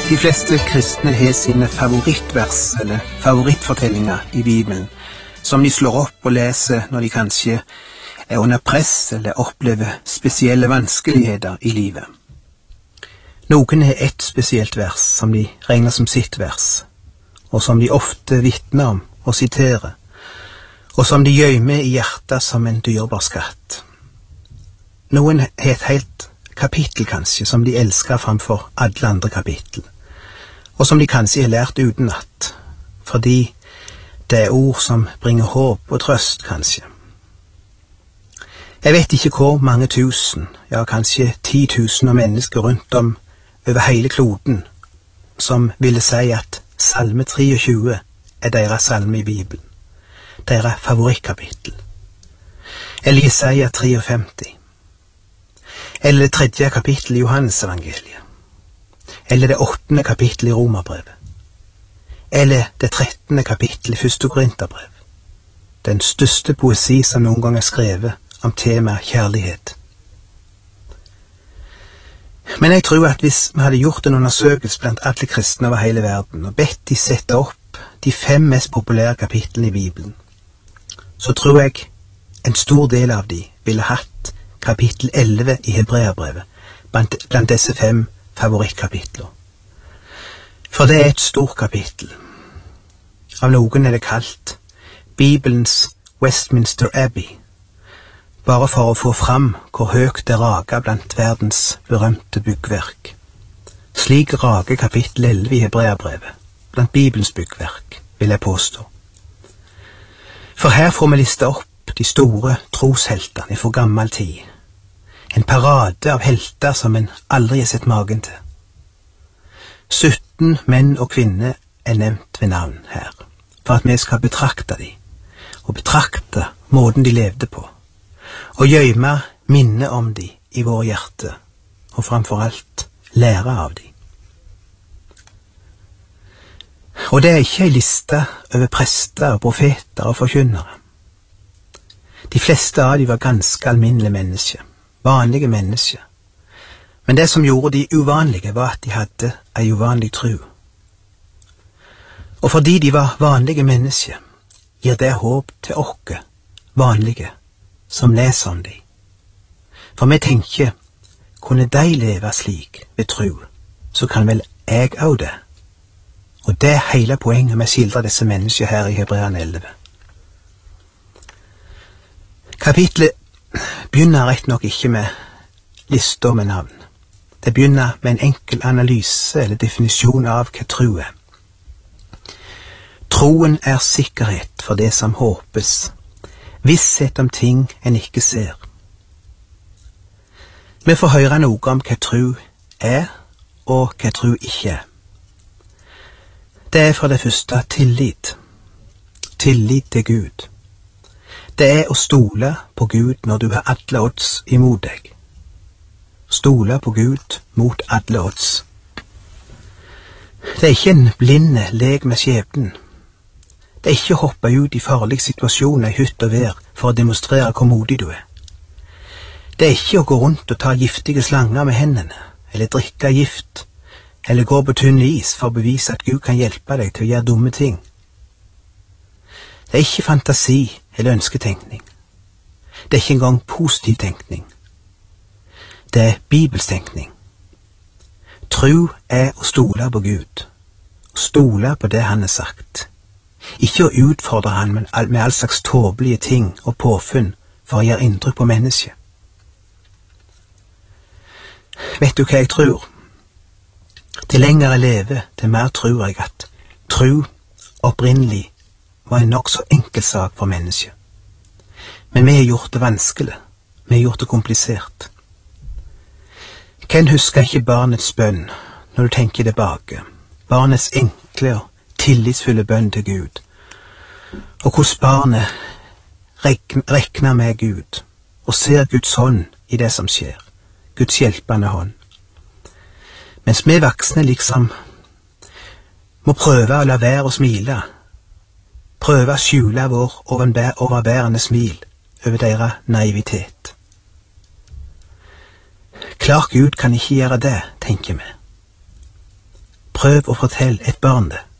De fleste kristne har sine favorittvers eller favorittfortellinger i Bibelen, som de slår opp og leser når de kanskje er under press eller opplever spesielle vanskeligheter i livet. Noen har ett spesielt vers som de regner som sitt vers, og som de ofte vitner om og siterer, og som de gjemmer i hjertet som en dyrebar skatt. Noen har et helt kapittel kanskje som de elsker framfor alle andre kapittel, og som de kanskje har lært utenat, fordi det er ord som bringer håp og trøst kanskje. Jeg vet ikke hvor mange tusen, ja kanskje 10 000 mennesker rundt om over hele kloden, som ville si at Salme 23 er deres salme i Bibelen, deres favorittkapittel, eller Jesaja 53, eller det 3. kapittel i Johannes evangeliet, eller det 8. kapittel i Romerbrevet, eller det 13. kapittel i 1. Korinterbrev, den største poesi som noen gang er skrevet om temaet kjærlighet. Men jeg tror at hvis vi hadde gjort en undersøkelse blant alle kristne over hele verden, og bedt de sette opp de 5 mest populære kapitlene i Bibelen, så tror jeg en stor del av de ville hatt kapittel 11 i Hebreerbrevet blant disse 5 favorittkapitler. For det er et stort kapittel. Av noen er det kalt Bibelens Westminster Abbey, bare for å få fram hvor høyt det rager blant verdens berømte byggverk. Slik rager kapittel 11 i Hebreerbrevet blant Bibelens byggverk, vil jeg påstå. For her får vi liste opp de store trosheltene fra gammel tid. En parade av helter som en aldri har sett magen til. 17 menn og kvinner er nevnt ved navn her, for at vi skal betrakte dem, og betrakte måten de levde på, og gjemme minne om dem i våre hjerte, og framfor alt lære av dem. Og det er ikke en liste over prester og profeter og forkynnere. De fleste av dem var ganske alminnelige mennesker, vanlige mennesker. Men det som gjorde de uvanlige var at de hadde en uvanlig tro. Og fordi de var vanlige mennesker, gir det håp til oss, vanlige, som leser om dem. For vi tenker, kunne de leve slik ved tro, så kan vel jeg også det. Og det er hele poenget med å skildre disse mennesker her i Hebreerne 11. Kapitlet begynner rett nok ikke med lister med navn. Det begynner med en enkel analyse eller definisjon av hva tro er. Troen er sikkerhet for det som håpes, visshet om ting en ikke ser. Vi får høre noe om hva tro er, og hva tro ikke er. Det er for det første tillit. Tillit til Gud. Det er å stole på Gud når du har alle odds imot deg. Stole på Gud mot alle odds. Det er ikke en blinde lek med skjebnen. Det er ikke å hoppe ut i farlige situasjoner i hytt og vær for å demonstrere hvor modig du er. Det er ikke å gå rundt og ta giftige slanger med hendene, eller drikke gift, eller gå på tynn is for å bevise at Gud kan hjelpe deg til å gjøre dumme ting. Det er ikke fantasi eller ønsketenkning. Det er ikke engang positiv tenkning. Det er bibelstenkning. Tro er å stole på Gud, å stole på det han har sagt. Ikke å utfordre han med all slags tåpelige ting og påfunn for å gjøre inntrykk på mennesket. Vet du hva jeg tror? Til lenger jeg lever, til mer tror jeg at tro opprinnelig var en nok så enkel sak for mennesket. Men vi har gjort det vanskelig, vi har gjort det komplisert. Hvem husker ikke barnets bønn når du tenker tilbake? Barnets enkle og tillitsfulle bønn til Gud, og hvordan barnet rekner med Gud, og ser Guds hånd i det som skjer, Guds hjelpende hånd. Mens vi voksne liksom må prøve å la være å smile, prøve å skjule vår overbærende smil over deres naivitet. Klart Gud kan ikke gjøre det, tenker vi. Prøv å fortelle et barn det.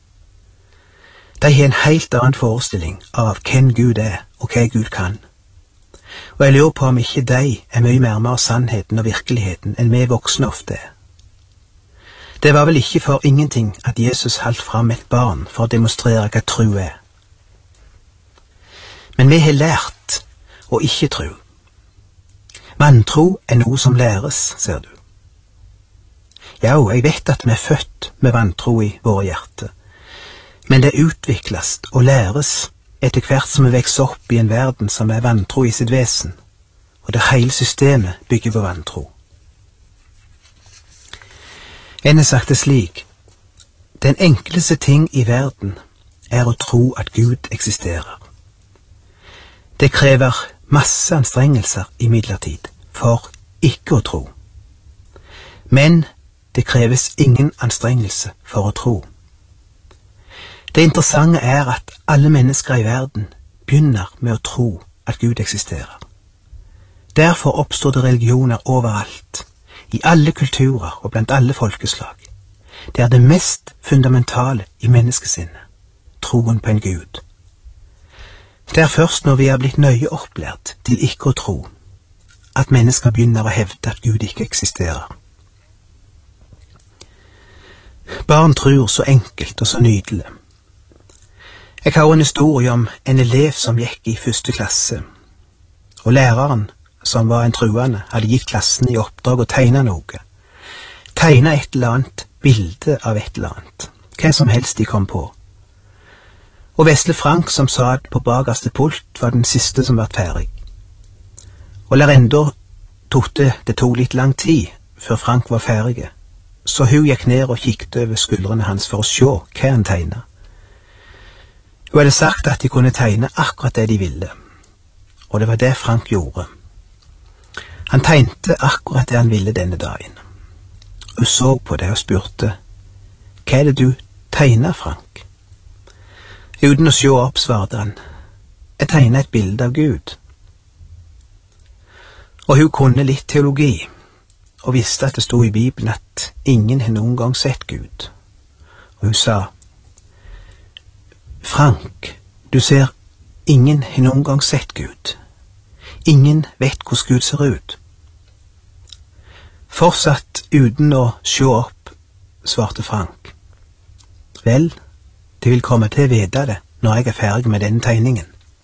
De har en helt annen forestilling av hvem Gud er og hva Gud kan. Og jeg lurer på om ikke de er mye nærmere sannheten og virkeligheten enn vi voksne ofte er. Det var vel ikke for ingenting at Jesus holdt fram et barn for å demonstrere hva tro er. Men vi har lært å ikke tro. Vantro er noe som læres, ser du. Ja, jeg vet at vi er født med vantro i våre hjerter, men det utvikles og læres etter hvert som vi vokser opp i en verden som er vantro i sitt vesen, og det hele systemet bygger på vantro. En har sagt det slik: den enkleste ting i verden er å tro at Gud eksisterer. Det krever masse anstrengelser imidlertid for ikke å tro. Men det kreves ingen anstrengelse for å tro. Det interessante er at alle mennesker i verden begynner med å tro at Gud eksisterer. Derfor oppstår det religioner overalt, i alle kulturer og blant alle folkeslag. Det er det mest fundamentale i menneskesinnet, troen på en Gud. Det er først når vi er blitt nøye opplært til ikke å tro, at mennesker begynner å hevde at Gud ikke eksisterer. Barn tror så enkelt og så nydelig. Jeg har en historie om en elev som gikk i 1. klasse, og læreren, som var en truende, hadde gitt klassen i oppdrag å tegne noe. Tegne et eller annet bilde av et eller annet, hva som helst de kom på. Og Vesle Frank, som satt på bakerste pult, var den siste som var ferdig. Og lærerenda det tok litt lang tid før Frank var ferdig, så hun gikk ned og kikket over skuldrene hans for å se hva han tegnet. Hun hadde sagt at de kunne tegne akkurat det de ville, og det var det Frank gjorde. Han tegnte akkurat det han ville denne dagen. Hun så på det og spurte: hva er det du tegner, Frank? Uten å se opp svarte han: jeg tegner et bilde av Gud. Og hun kunne litt teologi, og visste at det stod i Bibelen at ingen har noen gang sett Gud. Og hun sa: Frank, du ser, ingen har noen gang sett Gud. Ingen vet hvordan Gud ser ut. Fortsatt uten å se opp, svarte Frank: vel, de vil komme til å vite det når jeg er ferdig med denne tegningen.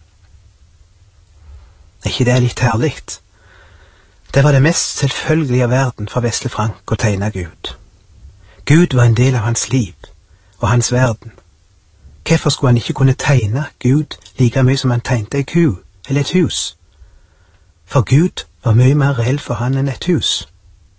Er ikke det litt herlig? Det var det mest selvfølgelige av verden for Vesle Frank å tegne Gud. Gud var en del av hans liv og hans verden. Hvorfor skulle han ikke kunne tegne Gud like mye som han tegnte en ku eller et hus? For Gud var mye mer reell for han enn et hus.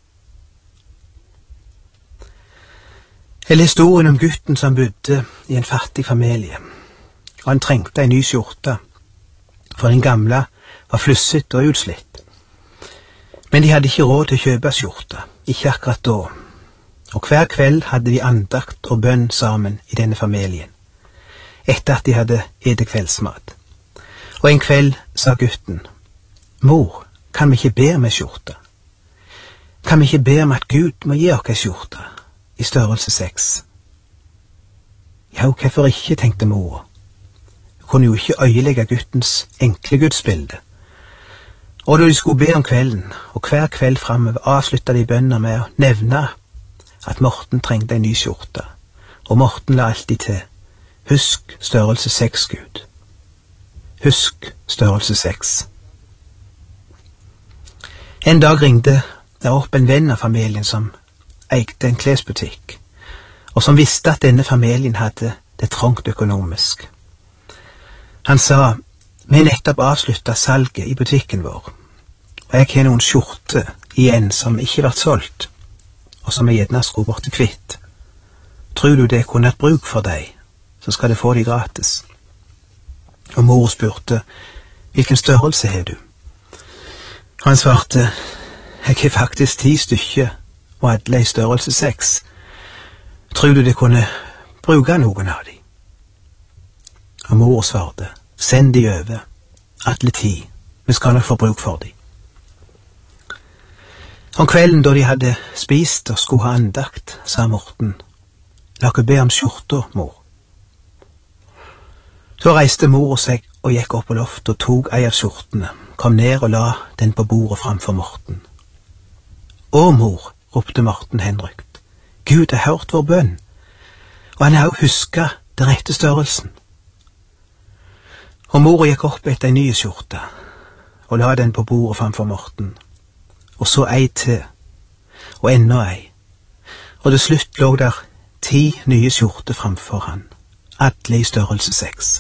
Eller historien om gutten som bodde i en fattig familie, og han trengte en ny skjorte, for den gamle var flusset og utslitt. Men de hadde ikke råd til å kjøpe skjorte, ikke akkurat da, og hver kveld hadde de andakt og bønn sammen i denne familien, etter at de hadde spist kveldsmat. Og en kveld sa gutten: mor, kan vi ikke be om en skjorte? Kan vi ikke be om at Gud må gi oss en skjorte i størrelse 6? Ja, hvorfor ikke, tenkte mor. Hun kunne jo ikke øyelegge guttens enkle gudsbilde. Og da de skulle be om kvelden, og hver kveld fremover, avsluttet de bønner med å nevne at Morten trengte en ny skjorte, og Morten la alltid til: husk størrelse 6, Gud. Husk størrelse 6. En dag ringte det opp en venn av familien som eide en klesbutikk, og som visste at denne familien hadde det trangt økonomisk. Han sa: vi nettopp avsluttet salget i butikken vår, og jeg har noen skjorter igjen som ikke vært solgt, og som jeg gjerne skulle bort til kvitt. Tror du det kunne hatt bruk for deg, så skal du få de gratis. Og mor spurte: hvilken størrelse har du? Og han svarte: jeg har faktisk 10 stykker, og alle i størrelse 6. Tror du det kunne bruke noen av de? Og mor svarte: send de over, alle 10, vi skal nok få bruk for de. Om kvelden da de hadde spist og skulle ha andakt, sa Morten: la ikke be om skjorta, mor. Så reiste mor seg og gikk opp på loftet og tok ei av skjortene, kom ned og la den på bordet framfor Morten. Å, mor, ropte Morten henrykt. Gud har hørt vår bønn, og han har også husket den rette størrelsen. Og mor gikk opp etter en ny skjorte og la den på bordet framfor Morten, og så ei til, og enda ei, og til slutt lå der 10 nye skjorter framfor han, alle i størrelse 6.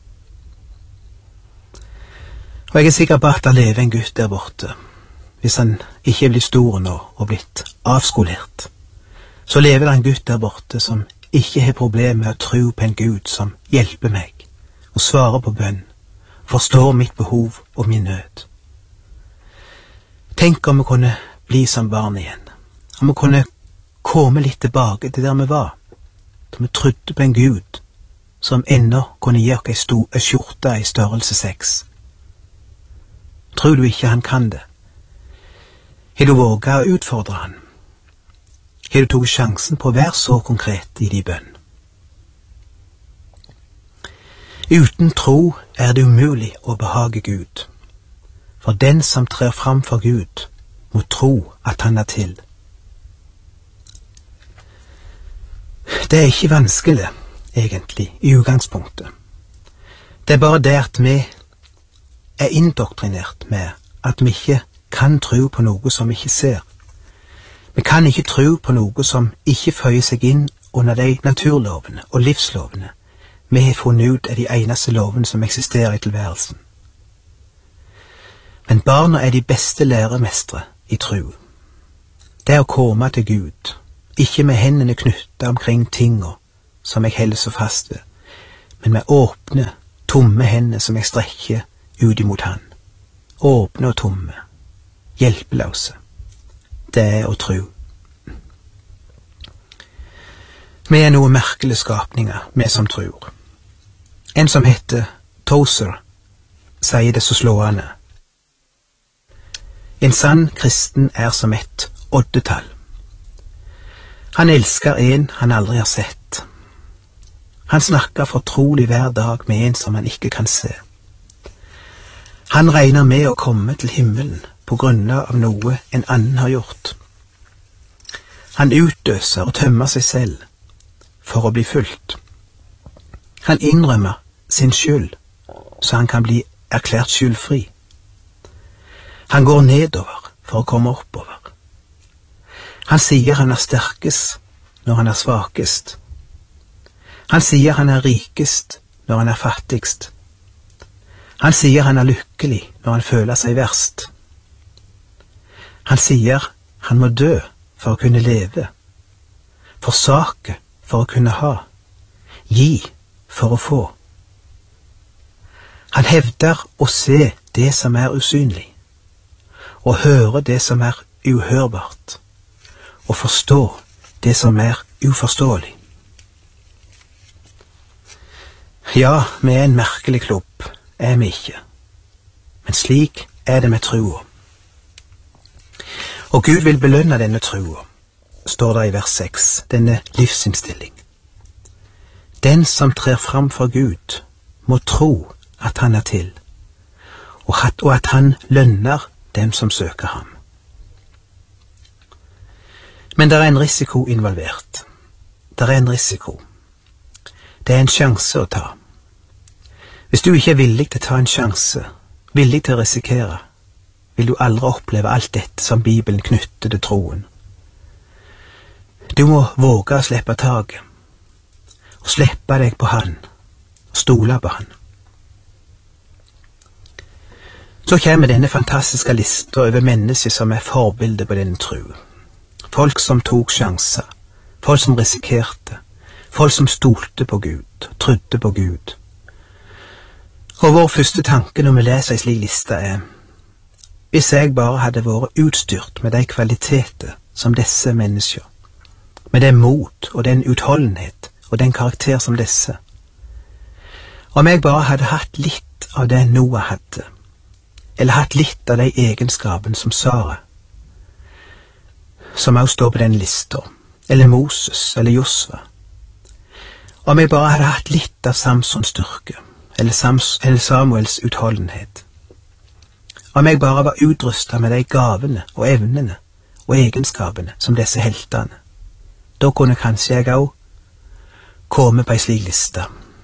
Og jeg er sikker på at det lever en gutt der borte. Hvis han ikke er blitt stor nå og blitt avskolert, så lever det en gutt der borte som ikke har problemer med å tro på en Gud som hjelper meg og svarer på bønn, forstår mitt behov og min nød. Tenk om vi kunne bli som barn igjen, om vi kunne komme litt tilbake til der vi var, da vi trodde på en Gud som ennå kunne gi oss ei skjorte i størrelse 6. Tror du ikke han kan det? Har du våget å utfordre han? Har du tatt sjansen på å være så konkret i din bønn? Uten tro er det umulig å behage Gud, for den som trer fram for Gud må tro at han er til. Det er ikke vanskelig, egentlig, i utgangspunktet. Det er bare det at vi er indoktrinert med at vi ikke kan tro på noe som vi ikke ser. Vi kan ikke tro på noe som ikke føyer seg inn under de naturlovene og livslovene vi har funnet ut er de eneste lovene som eksisterer i tilværelsen. Men barna er de beste læremestre i tro. Det er å komme til Gud, ikke med hendene knyttet omkring tingene som jeg holder så fast ved, men med åpne, tomme hender som jeg strekker ut imot han. Åpne og tomme, hjelpeløse. Det er å tro. Vi er noe merkelige skapninger, vi som tror. En som heter Tozer sier det så slående. En sann kristen er som et oddetall. Han elsker en han aldri har sett. Han snakker fortrolig hver dag med en som han ikke kan se. Han regner med å komme til himmelen på grunn av noe en annen har gjort. Han utdøser og tømmer seg selv for å bli fulgt. Han innrømmer sin skyld, så han kan bli erklært skyldfri. Han går nedover for å komme oppover. Han sier han er sterkest når han er svakest. Han sier han er rikest når han er fattigst. Han sier han er lykkelig når han føler seg verst. Han sier han må dø for å kunne leve, forsake for å kunne ha, gi for å få. Han hevder å se det som er usynlig, og høre det som er uhørbart, og forstå det som er uforståelig. Ja, vi er en merkelig klubb, er vi ikke, men slik er det med troa. Og Gud vil belønne denne troa, står det i vers 6, denne livsinnstilling. Den som trer fram for Gud, må tro at han er til, og at han lønner dem som søker ham. Men det er en risiko involvert. Det er en risiko. Det er en sjanse å ta. Hvis du ikke er villig til å ta en sjanse, villig til å risikere, vil du aldri oppleve alt dette som Bibelen knytter til troen. Du må våge å slippe taket, og slippe deg på han, og stole på han. Så kommer denne fantastiske lista over mennesker som er forbilder på denne tro. Folk som tok sjanser, folk som risikerte, folk som stolte på Gud, trodde på Gud. Og vår første tanke når vi leser en slik liste er, hvis jeg bare hadde vært utstyrt med de kvaliteter som disse mennesker, med det mot og den utholdenhet og den karakter som disse, om jeg bare hadde hatt litt av det Noah hadde, eller hatt litt av de egenskapene som Sara, som også står på den lista, eller Moses, eller Josva, Om jeg bare hadde hatt litt av Samsons styrke, eller Samuels utholdenhet. Om jeg bare var utrustet med de gavene og evnene og egenskapene som disse heltene, da kunne kanskje jeg også komme på en slik liste.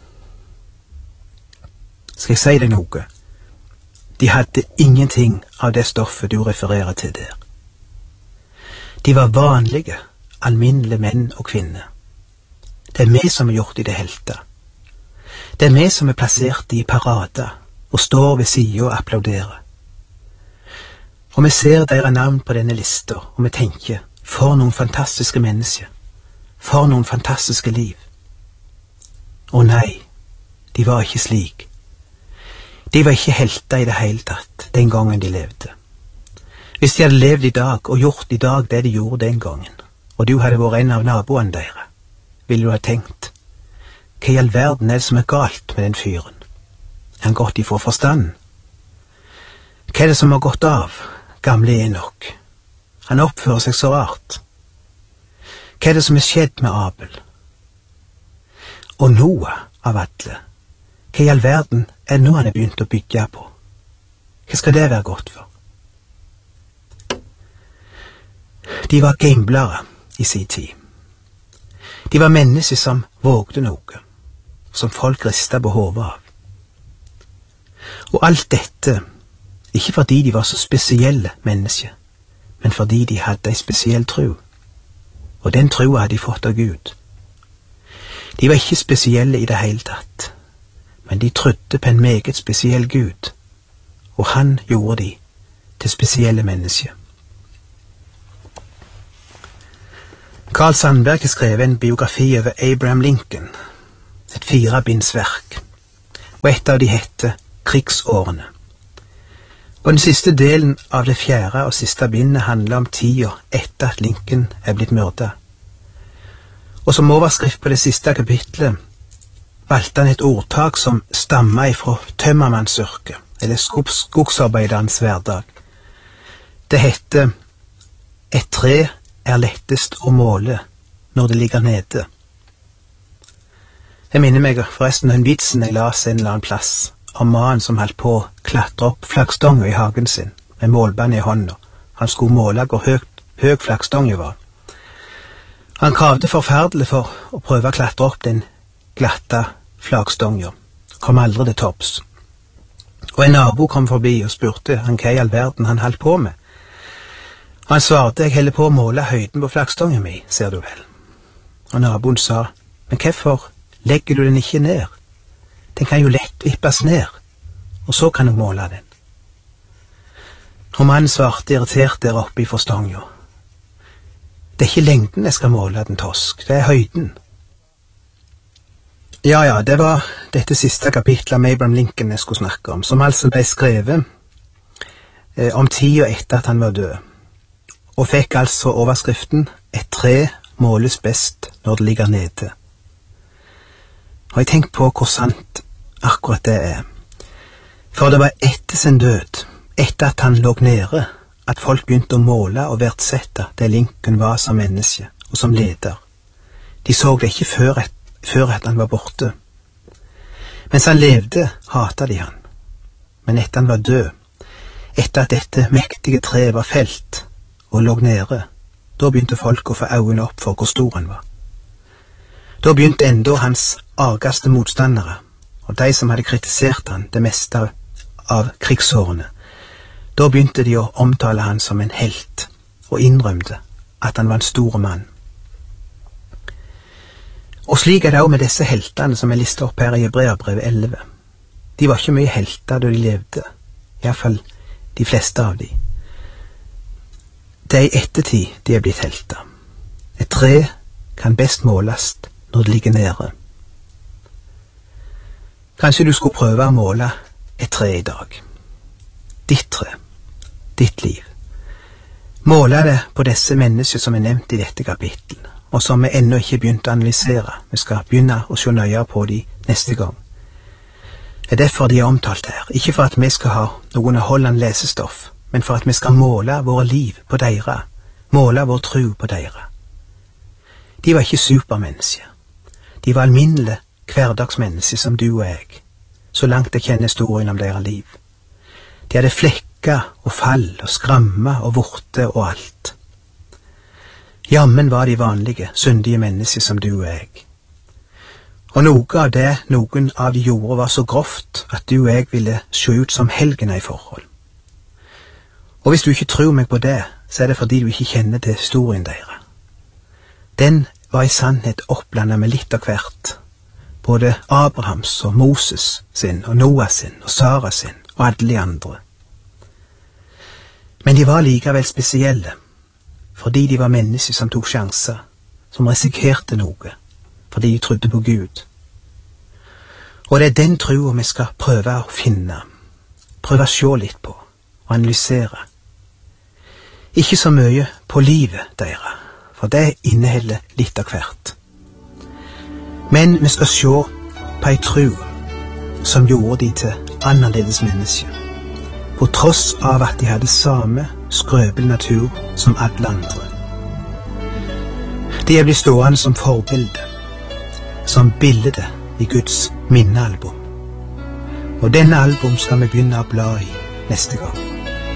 Skal jeg si deg noe? De hadde ingenting av det stoffet du refererer til der. De var vanlige, alminnelige menn og kvinner. Det er vi som er gjort i det helta. Det er vi som er plassert i parader og står ved siden og applauderer. Og vi ser deres navn på denne lista, og vi tenker, for noen fantastiske mennesker, for noen fantastiske liv. Å nei, de var ikke slik. De var ikke helter i det hele tatt den gangen de levde. Hvis de hadde levd i dag og gjort i dag det de gjorde den gangen, og du hadde vært en av naboene deres, ville du ha tenkt, hva i all verden er det som er galt med den fyren? Er han gått ifra forstanden? Hva er det som har gått av, gamle Enok? Han oppfører seg så rart. Hva er det som er skjedd med Abel? Og Noah av alle, hva i all verden er det nå han er begynt å bygge på? Hva skal det være godt for? De var gamblere i sin tid. De var mennesker som vågde noe, som folk ristet på hodet av. Og alt dette, ikke fordi de var så spesielle mennesker, men fordi de hadde en spesiell tro. Og den troen hadde de fått av Gud. De var ikke spesielle i det hele tatt, men de trodde på en meget spesiell Gud, og han gjorde de til spesielle mennesker. Carl Sandberg har skrevet en biografi over Abraham Lincoln, et 4-bindsverk, og et av de heter Krigsårene. Og den siste delen av det 4. og siste bindet handler om tida etter at Lincoln er blitt myrdet. Og som overskrift på det siste kapitlet valgte han et ordtak som stammer ifra tømmermannsyrket, eller skogsarbeiderens hverdag. Det heter «Et tre er lettest å måle når det ligger nede». Jeg minner meg forresten en vitsen jeg las en eller annen plass, om mannen som holdt på å klatre opp flaggstånga i hagen sin, med målbånd i hånda. Han skulle måle hvor høy flaggstånga var. Han kravde forferdelig for å prøve å klatre opp den glatte flaggstånga. Kom aldri til topps. Og en nabo kom forbi og spurte han hva i all verden han holdt på med. Han svarte, jeg holder på å måle høyden på flaggstånga mi, ser du vel. Og naboen sa, men hvorfor legger du den ikke ned? Den kan jo lett vippes ned, og så kan du måle den. Og mannen svarte irritert der oppe i forstånga. Det er ikke lengden jeg skal måle den tosk, det er høyden. Ja, det var dette siste kapitlet om Abraham Lincoln jeg skulle snakke om, som altså ble skrevet om tida etter at han var død, og fikk altså overskriften «Et tre måles best når det ligger nede». Og jeg tenkte på hvor sant akkurat det er. For det var etter sin død, etter at han lå nede, at folk begynte å måle og verdsette det Lincoln var som menneske og som leder. De så det ikke før at han var borte. Mens han levde, hatet de han. Men etter han var død, etter at dette mektige treet var felt og lå nede, da begynte folk å få øynene opp for hvor stor han var. Da begynte enda hans argeste motstandere, og de som hadde kritisert han det meste av krigsårene, da begynte de å omtale han som en helt, og innrømte at han var en stor mann. Og slik er det også med disse heltene som er listet opp her i Hebreerbrevet 11. De var ikke mye helter da de levde, i hvert fall de fleste av de. Det er i ettertid de er blitt helter. Et tre kan best måles når det ligger nede. Kanskje du skulle prøve å måle et tre i dag. Ditt tre, ditt liv. Måle det på disse mennesker som er nevnt i dette kapitlet, og som vi ennå ikke begynt å analysere. Vi skal begynne å se nøyere på de neste gang. Det er derfor de er omtalt her, ikke for at vi skal ha noe underholdende lesestoff, men for at vi skal måle våre liv på deres, måle vår tro på deres. De var ikke supermennesker. De var alminnelige hverdagsmennesker som du og jeg, så langt jeg kjenner historien om deres liv. De hadde flekker og fall og skrammer og vorte og alt. Jammen var de vanlige, syndige mennesker som du og jeg. Og noe av det noen av de gjorde var så grovt at du og jeg ville se ut som helgener i forhold. Og hvis du ikke tror meg på det, så er det fordi du ikke kjenner til historien deres. Den var i sannhet oppblandet med litt av hvert, både Abrahams og Moses sin, og Noah sin, og Sara sin, og alle de andre. Men de var likevel spesielle, fordi de var mennesker som tok sjanser, som risikerte noe, fordi de trodde på Gud. Og det er den troen vi skal prøve å finne, prøve å se litt på, og analysere. Ikke så mye på livet deres, for det inneholder litt av hvert. Men vi skal se på en tro som gjorde de til annerledes mennesker, på tross av at de hadde samme skrøpelig natur som alle andre. De blir stående som forbilde, som bilde i Guds minnealbum. Og denne album skal vi begynne å bla i neste gang.